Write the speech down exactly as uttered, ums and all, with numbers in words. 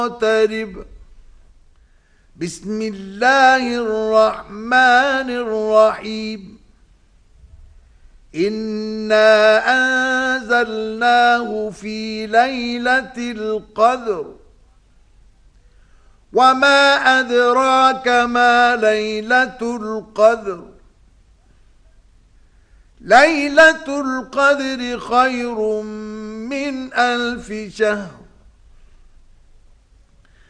مقترب. بسم الله الرحمن الرحيم. إنا أنزلناه في ليلة القدر وما أدراك ما ليلة القدر. ليلة القدر خير من ألف شهر